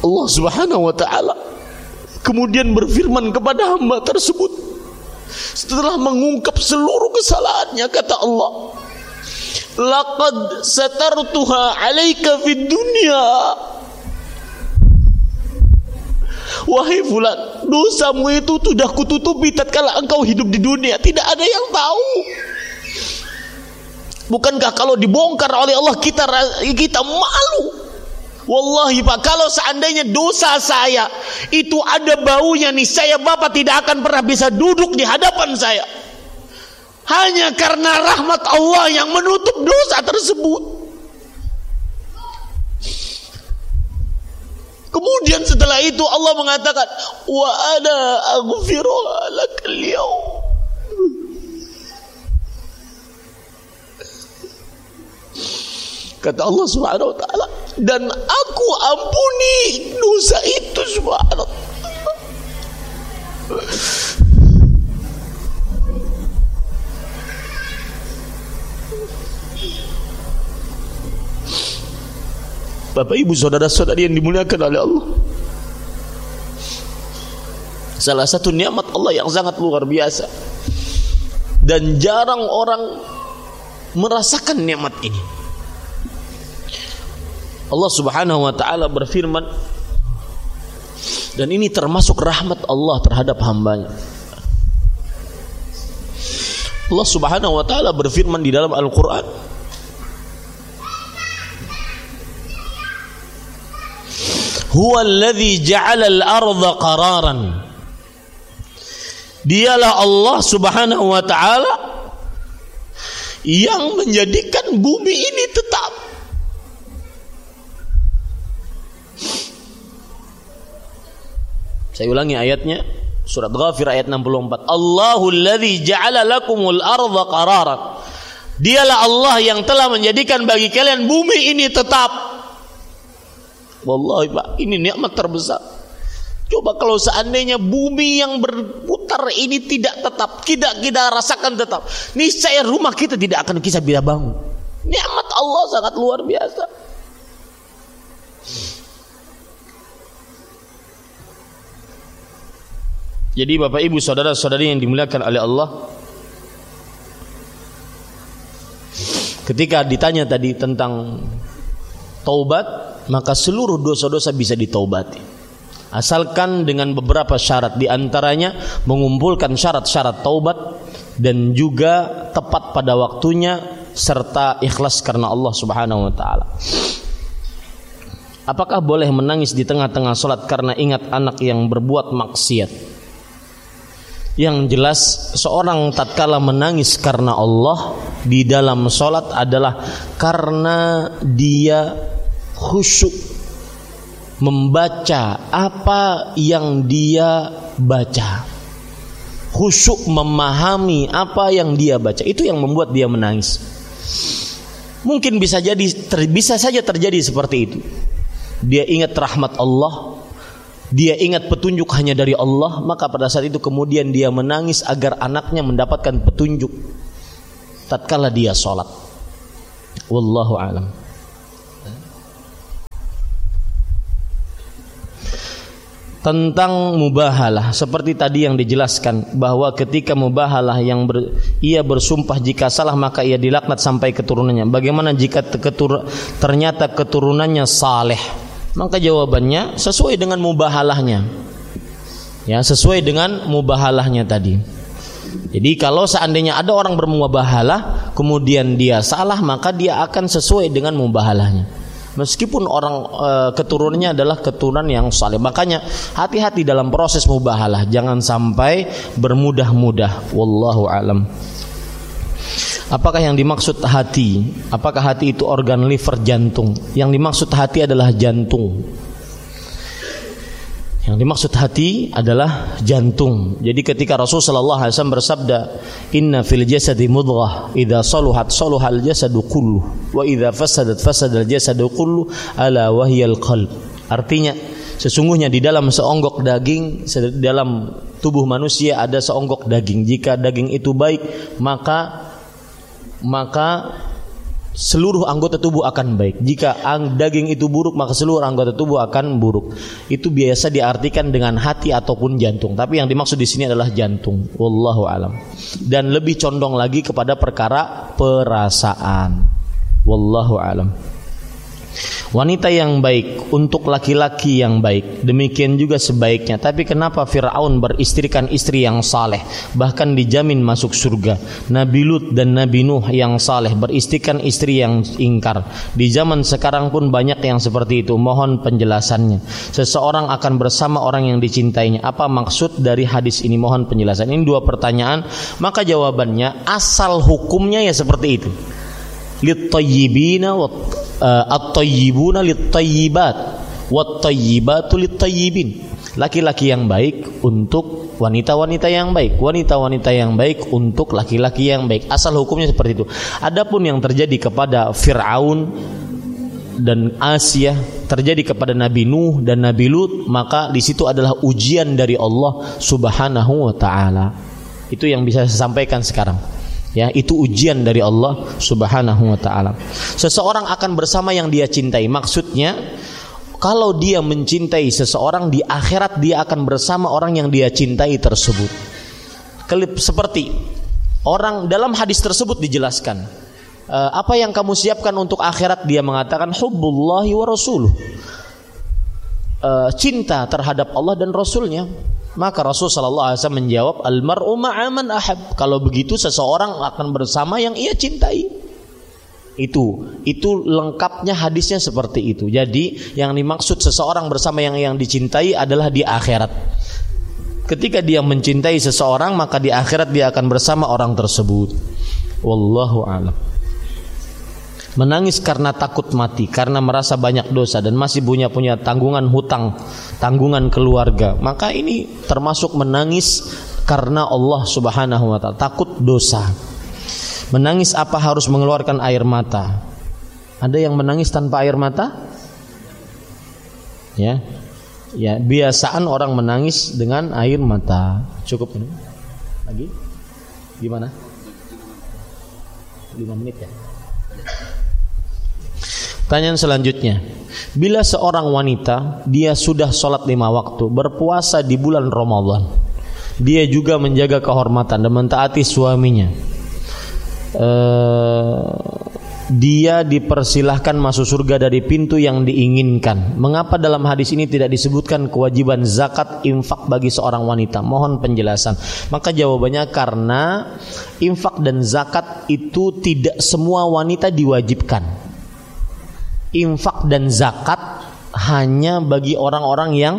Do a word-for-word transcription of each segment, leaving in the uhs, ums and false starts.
Allah Subhanahu wa ta'ala kemudian berfirman kepada hamba tersebut setelah mengungkap seluruh kesalahannya, kata Allah, laqad satartuha 'alaika fid dunya. Wahai fulan, dosamu itu sudah kututupi tatkala engkau hidup di dunia, tidak ada yang tahu. Bukankah kalau dibongkar oleh Allah kita kita malu? Wallahi Pak, kalau seandainya dosa saya itu ada baunya nih, saya Bapak tidak akan pernah bisa duduk di hadapan saya. Hanya karena rahmat Allah yang menutup dosa tersebut. Kemudian setelah itu Allah mengatakan, wa ana aghfiru lakal yaum. Kata Allah Subhanahu wa ta'ala, dan aku ampuni dosa itu, subhanallah. Bapak ibu saudara-saudari yang dimuliakan oleh Allah, salah satu nikmat Allah yang sangat luar biasa dan jarang orang merasakan nikmat ini. Allah Subhanahu wa ta'ala berfirman, dan ini termasuk rahmat Allah terhadap hambanya. Allah Subhanahu wa ta'ala berfirman di dalam Al-Quran, huwa alladhi ja'ala al-ardha qararan. Dialah Allah Subhanahu wa ta'ala yang menjadikan bumi ini tetap. Saya ulangi ayatnya, surat Ghafir ayat enam puluh empat. Allahul ladzi ja'ala lakumul arda qararan. Dialah Allah yang telah menjadikan bagi kalian bumi ini tetap. Wallahi Pak, ini nikmat terbesar. Coba kalau seandainya bumi yang berputar ini tidak tetap, tidak kita rasakan tetap, niscaya rumah kita tidak akan bisa bisa bangun. Nikmat Allah sangat luar biasa. Jadi Bapak Ibu saudara-saudari yang dimuliakan oleh Allah, ketika ditanya tadi tentang taubat, maka seluruh dosa-dosa bisa ditaubati, asalkan dengan beberapa syarat, diantaranya mengumpulkan syarat-syarat taubat dan juga tepat pada waktunya serta ikhlas karena Allah Subhanahu wa ta'ala. Apakah boleh menangis di tengah-tengah sholat karena ingat anak yang berbuat maksiat? Yang jelas seorang tatkala menangis karena Allah di dalam sholat adalah karena dia khusyuk membaca apa yang dia baca, khusyuk memahami apa yang dia baca. Itu yang membuat dia menangis. Mungkin bisa jadi ter, bisa saja terjadi seperti itu. Dia ingat rahmat Allah, dia ingat petunjuk hanya dari Allah, maka pada saat itu kemudian dia menangis agar anaknya mendapatkan petunjuk tatkala dia sholat. Wallahu a'lam. Tentang mubahalah, seperti tadi yang dijelaskan bahwa ketika mubahalah yang ber, ia bersumpah jika salah maka ia dilaknat sampai keturunannya. Bagaimana jika ketur, ternyata keturunannya saleh? Maka jawabannya sesuai dengan mubahalahnya, ya, sesuai dengan mubahalahnya tadi. Jadi kalau seandainya ada orang bermubahalah kemudian dia salah, maka dia akan sesuai dengan mubahalahnya, meskipun orang e, keturunannya adalah keturunan yang saleh. Makanya hati-hati dalam proses mubahalah, jangan sampai bermudah-mudah. Wallahu a'lam. Apakah yang dimaksud hati? Apakah hati itu organ liver jantung? Yang dimaksud hati adalah jantung. Yang dimaksud hati adalah jantung. Jadi ketika Rasul sallallahu alaihi wasallam bersabda, "Inna fil jasadi mudghah, idza saluhat saluhal jasadu kullu, wa idza fasadat fasadal jasadu kullu, ala wahyal qalb." Artinya, sesungguhnya di dalam seonggok daging, di dalam tubuh manusia ada seonggok daging. Jika daging itu baik, maka maka seluruh anggota tubuh akan baik. Jika daging itu buruk, maka seluruh anggota tubuh akan buruk. Itu biasa diartikan dengan hati ataupun jantung. Tapi yang dimaksud di sini adalah jantung. Wallahu alam. Dan lebih condong lagi kepada perkara perasaan. Wallahu alam. Wanita yang baik untuk laki-laki yang baik, demikian juga sebaiknya. Tapi kenapa Fir'aun beristrikan istri yang saleh, bahkan dijamin masuk surga? Nabi Lut dan Nabi Nuh yang saleh beristrikan istri yang ingkar. Di zaman sekarang pun banyak yang seperti itu. Mohon penjelasannya. Seseorang akan bersama orang yang dicintainya. Apa maksud dari hadis ini? Mohon penjelasan. Ini dua pertanyaan. Maka jawabannya, asal hukumnya ya seperti itu. Lit-tayyibina wa uh, at-tayyibuna lit-tayyibat wat-tayyibatu lit-tayyibin. Laki-laki yang baik untuk wanita-wanita yang baik, wanita-wanita yang baik untuk laki-laki yang baik. Asal hukumnya seperti itu. Adapun yang terjadi kepada Fir'aun dan Asia, terjadi kepada Nabi Nuh dan Nabi Lut, maka di situ adalah ujian dari Allah Subhanahu wa taala. Itu yang bisa saya sampaikan sekarang. Ya, itu ujian dari Allah Subhanahu wa taala. Seseorang akan bersama yang dia cintai. Maksudnya, kalau dia mencintai seseorang, di akhirat dia akan bersama orang yang dia cintai tersebut. Seperti orang dalam hadis tersebut dijelaskan, e, apa yang kamu siapkan untuk akhirat? Dia mengatakan hubbullahi wa rasuluh. E, cinta terhadap Allah dan Rasulnya. Maka Rasul sallallahu alaihi wasallam menjawab, al-mar'u ma'a man ahab. Kalau begitu seseorang akan bersama yang ia cintai. Itu itu lengkapnya hadisnya seperti itu. Jadi yang dimaksud seseorang bersama yang yang dicintai adalah di akhirat. Ketika dia mencintai seseorang, maka di akhirat dia akan bersama orang tersebut. Wallahu a'lam. Menangis karena takut mati, karena merasa banyak dosa dan masih punya punya tanggungan hutang, tanggungan keluarga, maka ini termasuk menangis karena Allah Subhanahu wa taala, takut dosa. Menangis apa harus mengeluarkan air mata? Ada yang menangis tanpa air mata? Ya. Ya, biasaan orang menangis dengan air mata. Cukup ini. Lagi? Gimana? lima menit ya. Pertanyaan selanjutnya, bila seorang wanita dia sudah sholat lima waktu, berpuasa di bulan Ramadan, dia juga menjaga kehormatan dan mentaati suaminya, uh, dia dipersilahkan masuk surga dari pintu yang diinginkan. Mengapa dalam hadis ini tidak disebutkan kewajiban zakat infak bagi seorang wanita? Mohon penjelasan. Maka jawabannya karena infak dan zakat itu tidak semua wanita diwajibkan. Infak dan zakat hanya bagi orang-orang yang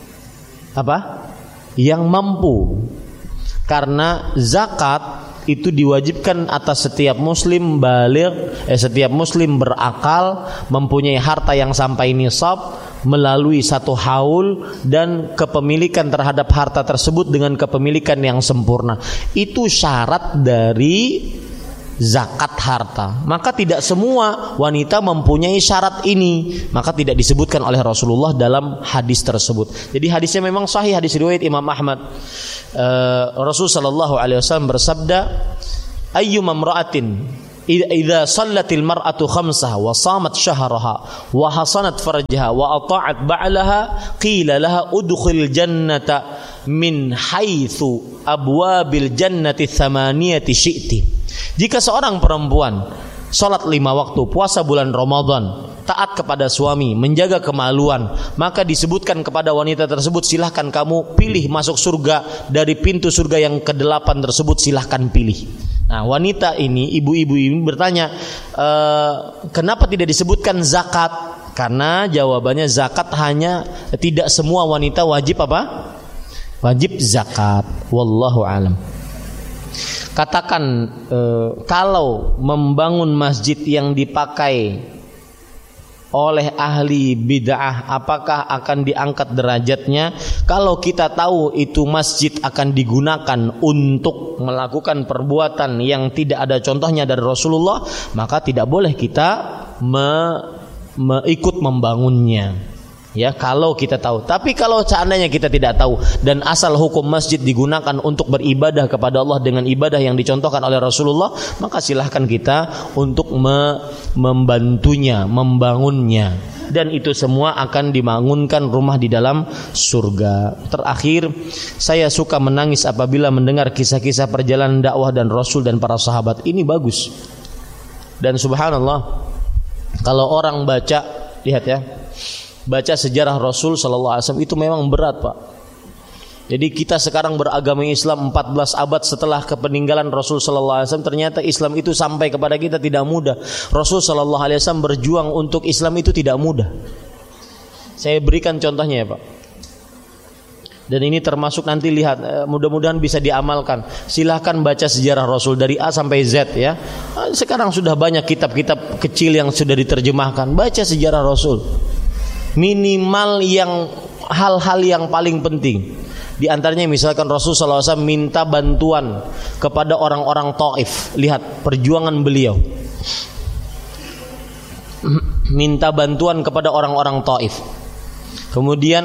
apa? Yang mampu. Karena zakat itu diwajibkan atas setiap muslim baligh, eh, setiap muslim berakal, mempunyai harta yang sampai nisab, melalui satu haul, dan kepemilikan terhadap harta tersebut dengan kepemilikan yang sempurna. Itu syarat dari zakat harta. Maka tidak semua wanita mempunyai syarat ini, maka tidak disebutkan oleh Rasulullah dalam hadis tersebut. Jadi hadisnya memang sahih, hadis riwayat Imam Ahmad. uh, Rasul sallallahu alaihi wasallam bersabda, ayyuma imra'atin idza shallatil mar'atu khamsaha wa shamat syahraha wa hasanat farjaha wa ata'at ba'laha qila laha udkhil jannata min haitsu abwabil jannati thamaniyati syi'ti. Jika seorang perempuan sholat lima waktu, puasa bulan Ramadan, taat kepada suami, menjaga kemaluan, maka disebutkan kepada wanita tersebut, silahkan kamu pilih masuk surga dari pintu surga yang kedelapan tersebut, silahkan pilih. Nah, wanita ini, ibu-ibu ini bertanya, e, kenapa tidak disebutkan zakat? Karena jawabannya zakat hanya, tidak semua wanita wajib apa? Wajib zakat. Wallahu alam. Katakan e, kalau membangun masjid yang dipakai oleh ahli bid'ah, apakah akan diangkat derajatnya? Kalau kita tahu itu masjid akan digunakan untuk melakukan perbuatan yang tidak ada contohnya dari Rasulullah, maka tidak boleh kita me, me, ikut membangunnya. Ya, kalau kita tahu. Tapi kalau seandainya kita tidak tahu dan asal hukum masjid digunakan untuk beribadah kepada Allah dengan ibadah yang dicontohkan oleh Rasulullah, maka silahkan kita untuk me- membantunya, membangunnya. Dan itu semua akan dibangunkan rumah di dalam surga. Terakhir, saya suka menangis apabila mendengar kisah-kisah perjalanan dakwah dan Rasul dan para sahabat. Ini bagus. Dan subhanallah, kalau orang baca, lihat ya, baca sejarah Rasul sallallahu alaihi wasallam itu memang berat, Pak. Jadi kita sekarang beragama Islam empat belas abad setelah kepeninggalan Rasul sallallahu alaihi wasallam, ternyata Islam itu sampai kepada kita tidak mudah. Rasul sallallahu alaihi wasallam berjuang untuk Islam itu tidak mudah. Saya berikan contohnya ya, Pak. Dan ini termasuk nanti lihat, mudah-mudahan bisa diamalkan. Silahkan baca sejarah Rasul dari A sampai Z ya. Sekarang sudah banyak kitab-kitab kecil yang sudah diterjemahkan. Baca sejarah Rasul. Minimal yang hal-hal yang paling penting. Di antaranya misalkan Rasul sallallahu alaihi wasallam minta bantuan kepada orang-orang Taif. Lihat perjuangan beliau. Minta bantuan kepada orang-orang Taif. Kemudian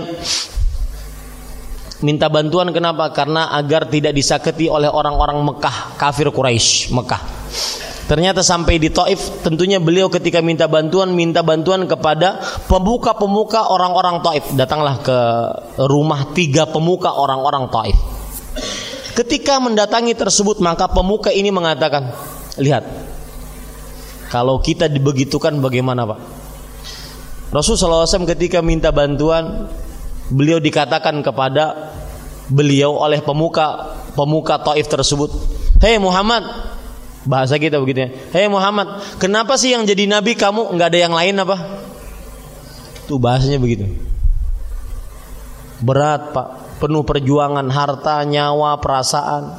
minta bantuan kenapa? Karena agar tidak disakiti oleh orang-orang Mekah, kafir Quraisy, Mekah. Ternyata sampai di Taif, tentunya beliau ketika minta bantuan, minta bantuan kepada pemuka-pemuka orang-orang Taif. Datanglah ke rumah tiga pemuka orang-orang Taif. Ketika mendatangi tersebut, maka pemuka ini mengatakan, lihat, kalau kita dibegitukan bagaimana, Pak? Rasul sallallahu alaihi wasallam ketika minta bantuan, beliau dikatakan kepada beliau oleh pemuka pemuka Taif tersebut, "Hei Muhammad," bahasa kita begitu ya, "Hei Muhammad, kenapa sih yang jadi nabi kamu, nggak ada yang lain apa?" Tuh bahasanya begitu. Berat, Pak, penuh perjuangan, harta, nyawa, perasaan.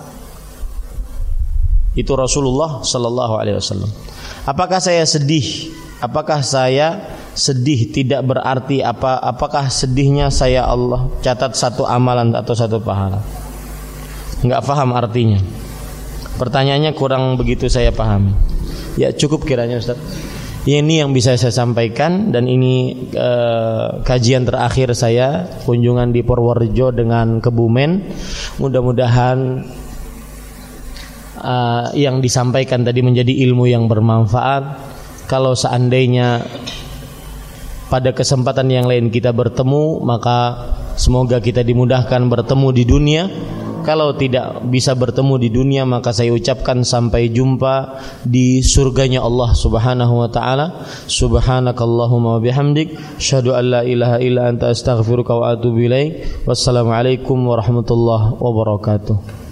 Itu Rasulullah sallallahu alaihi wasallam. Apakah saya sedih? Apakah saya sedih tidak berarti apa? Apakah sedihnya saya Allah catat satu amalan atau satu pahala? Enggak paham artinya. Pertanyaannya kurang begitu saya pahami. Ya cukup kiranya Ustaz. Ini yang bisa saya sampaikan, dan ini eh, kajian terakhir saya kunjungan di Purworejo dengan Kebumen. Mudah-mudahan eh, yang disampaikan tadi menjadi ilmu yang bermanfaat. Kalau seandainya pada kesempatan yang lain kita bertemu, maka semoga kita dimudahkan bertemu di dunia. Kalau tidak bisa bertemu di dunia, maka saya ucapkan sampai jumpa di surganya Allah Subhanahu wa taala. Subhanakallahumma wa bihamdik, asyhadu an la ilaha illa anta astaghfiruka wa atubu ilaik. Wassalamualaikum warahmatullahi wabarakatuh.